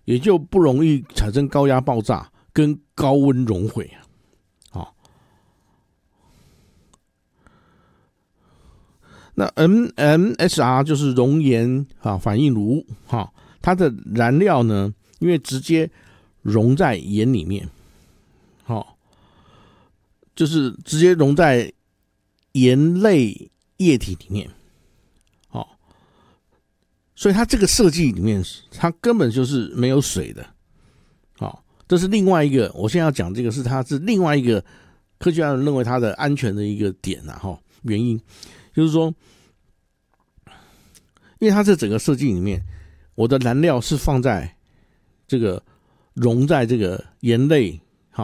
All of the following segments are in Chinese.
也就不容易产生高压爆炸跟高温熔毁。那 NMSR 就是熔岩反应炉，它的燃料呢，因为直接溶在盐里面，就是直接溶在盐类液体里面，所以它这个设计里面，它根本就是没有水的，这是另外一个，我现在要讲这个它是另外一个科学家认为它的安全的一个点原因。就是说，因为它这整个设计里面，我的燃料是放在这个溶在这个盐类，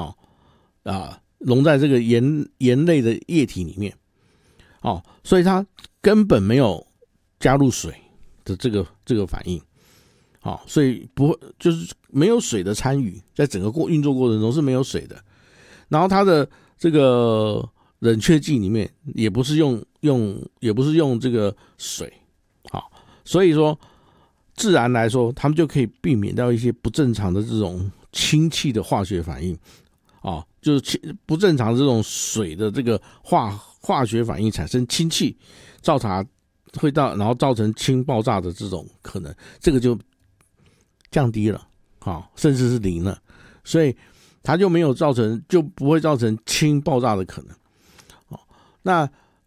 溶在这个盐类的液体里面，所以它根本没有加入水的这个反应，所以不会就是没有水的参与，在整个运作过程中是没有水的。然后它的这个冷却剂里面也不是用这个水，所以说自然来说，他们就可以避免掉一些不正常的这种氢气的化学反应，就是不正常的这种水的这个化学反应产生氢气，然后造成氢爆炸的这种可能，这个就降低了，甚至是零了，所以它就不会造成氢爆炸的可能。那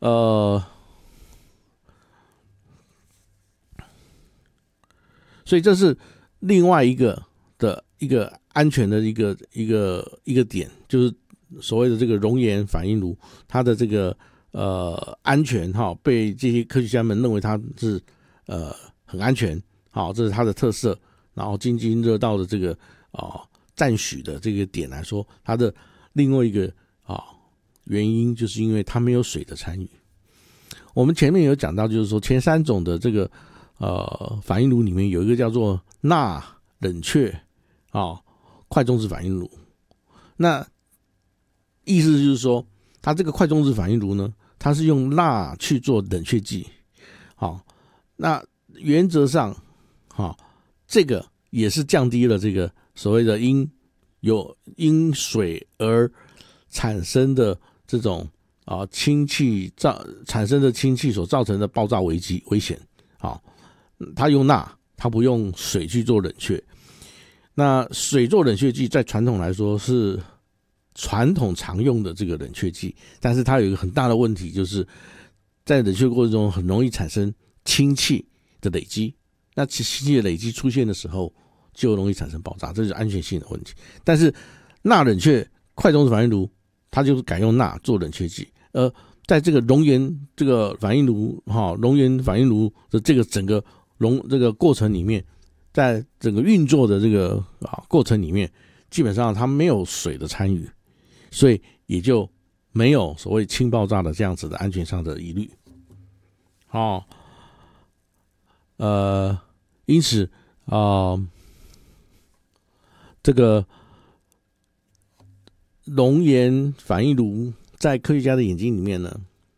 所以这是另外一个安全的一个点，就是所谓的这个熔岩反应炉，它的这个安全被这些科学家们认为它是很安全，这是它的特色。然后津津乐道的这个赞许的这个点来说，它的另外一个原因就是因为它没有水的参与。我们前面有讲到，就是说前3种的这个反应炉里面有一个叫做钠冷却快中子反应炉。那意思就是说，它这个快中子反应炉呢，它是用钠去做冷却剂。那原则上这个也是降低了这个所谓的因水而产生的这种氢气产生的氢气所造成的爆炸危险。它用钠，它不用水去做冷却。那水做冷却剂在传统来说是传统常用的这个冷却剂，但是它有一个很大的问题，就是在冷却过程中很容易产生氢气的累积。那氢气的累积出现的时候，就容易产生爆炸，这是安全性的问题。但是钠冷却快中子反应炉，它就是改用钠做冷却剂，在这个熔岩这个反应炉的这个整个这个过程里面，在整个运作的这个过程里面，基本上它没有水的参与，所以也就没有所谓氢爆炸的这样子的安全上的疑虑。因此这个熔岩反应炉在科学家的眼睛里面呢，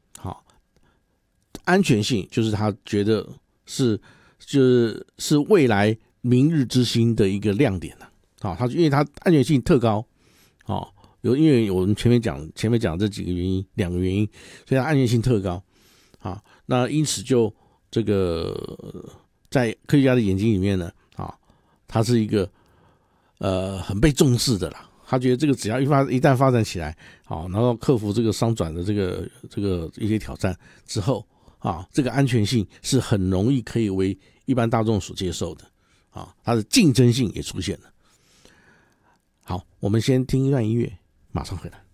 安全性就是他觉得是未来明日之星的一个亮点了。因为它安全性特高，因为我们前面讲这2个原因，所以它安全性特高。那因此就这个在科学家的眼睛里面呢，它是一个很被重视的啦。他觉得这个只要一旦发展起来，然后克服这个商转的这个一些挑战之后，这个安全性是很容易可以为一般大众所接受的，它的竞争性也出现了。好，我们先听一段音乐，马上回来。